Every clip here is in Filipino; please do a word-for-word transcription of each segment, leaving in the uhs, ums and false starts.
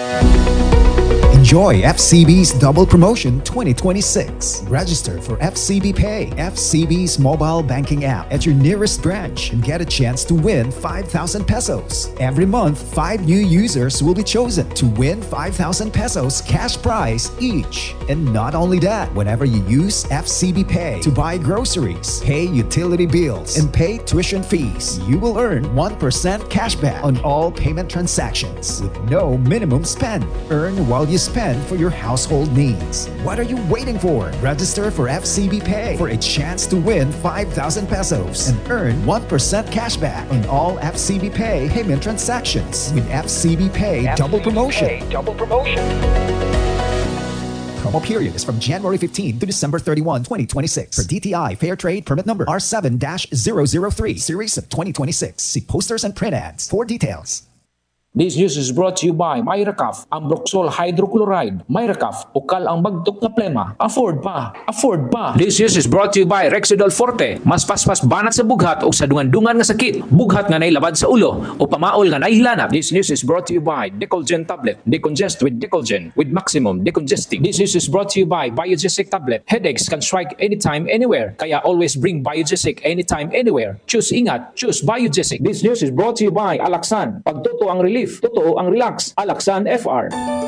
Enjoy F C B's Double Promotion twenty twenty-six. Register for F C B Pay, F C B's mobile banking app at your nearest branch and get a chance to win five thousand pesos. Every month, five new users will be chosen to win five thousand pesos cash prize each. And not only that, whenever you use F C B Pay to buy groceries, pay utility bills, and pay tuition fees, you will earn one percent cashback on all payment transactions with no minimum spend. Earn while you spend for your household needs. What are you waiting for? Register for F C B Pay for a chance to win five thousand pesos and earn one percent cashback on all F C B Pay payment transactions with F C B Pay Double Promotion. Double Promotion. Promo period is from January fifteenth to December thirty-first, twenty twenty-six. For D T I Fair Trade Permit Number R seven dash zero zero three, Series of twenty twenty-six. See posters and print ads for details. This news is brought to you by Myracaf, ang Broxol Hydrochloride. Myracaf, ukal ang bagtok na plema. Afford pa, afford pa. This news is brought to you by Rexidol Forte. Mas paspas banat sa bughat o sa dungan-dungan nga sakit. Bughat nga nailabad sa ulo o pamaol nga naihilanap. This news is brought to you by Decolgen Tablet. Decongest with Decolgen with maximum decongesting. This news is brought to you by Biogesic Tablet. Headaches can strike anytime, anywhere. Kaya always bring Biogesic anytime, anywhere. Choose ingat, choose Biogesic. This news is brought to you by Alaxan. Pagtuto ang relief. Totoo ang relax. Alaxan F R.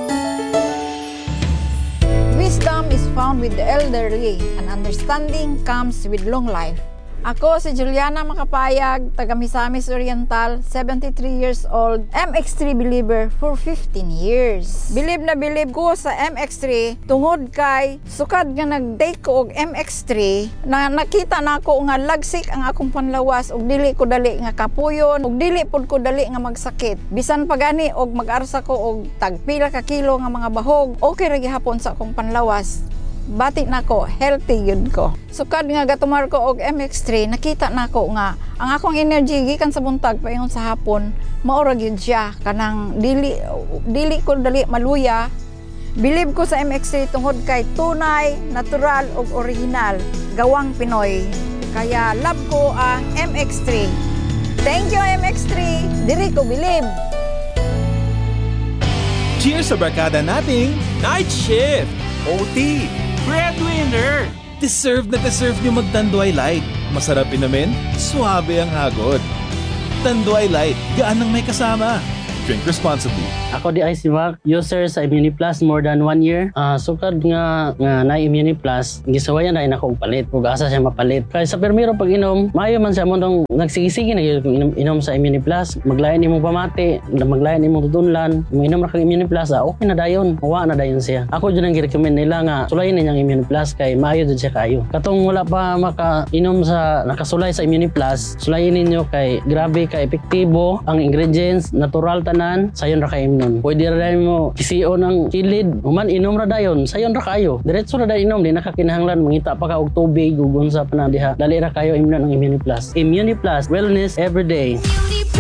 Wisdom is found with the elderly, and understanding comes with long life. Ako si Juliana Makapayag, taga Misamis Oriental, seventy-three years old, M X three believer for fifteen years. Believe na believe ko sa M X three tungod kay sukad nga nag-take ko og M X three na nakita na ako nga lagsik ang akong panlawas ug dili ko dali nga kapuyon ug dili pud ko dali nga magsakit. Bisan pa gani og mag-arsa ko og tagpila ka kilo nga mga bahog, okay ra gihapon sa akong panlawas. Bati na ko, healthy yun ko. Sukad nga gatumar ko og M X three, nakita na ko nga ang akong energy gikan sa buntag paingon sa hapon, maura gyud siya kanang dili dili ko dali maluya. Believe ko sa M X three tungod kay tunay, natural ug original, gawang Pinoy. Kaya love ko ang M X three. Thank you M X three. Diri ko believe. Cheers sa barkada nating Night Shift! O T! Breadwinner! Deserve na deserve nyo mag-Tanduay Light. Masarap inamin, suabe ang hagod. Tanduay Light, gaan ang may kasama. Drink responsibly. Ako di ay si Mac, user sa ImmuniPlus more than one year. Uh, sukad nga nga na ImmuniPlus, gisawayan na ako palit. Ug asa siya mapalit. Kaya sa permiro pag inom, maayo man sa mundong nagsigisigi na inom, inom sa ImmuniPlus. Maglayan imong pamati, maglayan imong tudunlan, mo inom ra kag ImmuniPlus, ah, okay na dayon. Wa na dayon siya. Ako jud ang gi-recommend nila nga sulayin ninyang ImmuniPlus kay maayo jud siya kayo. Katong wala pa maka-inom sa nakasulay sa ImmuniPlus, sulayin ninyo kay grabe ka epektibo ang ingredients, natural tanan, sayon ra kay nun. Pwede ra dayon mo kisiyo ng kilid, human inom ra dayon, sayon ra kayo. Diretso ra dayon inom, di nakakinahanglan mangita pa ka og tubig ug unsa pa na diha. Dali ra kayo imnon ang ImmuniPlus. ImmuniPlus, wellness every day.